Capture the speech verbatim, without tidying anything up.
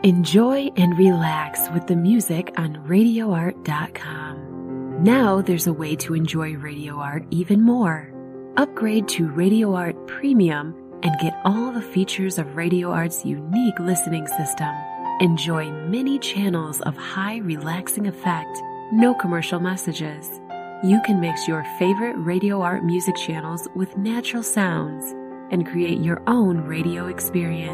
Enjoy and relax with the music on radio art dot com. Now there's a way to enjoy Radio Art even more. Upgrade to Radio Art Premium and get all the features of Radio Art's unique listening system. Enjoy many channels of high relaxing effect, no commercial messages. You can mix your favorite Radio Art music channels with natural sounds and create your own radio experience.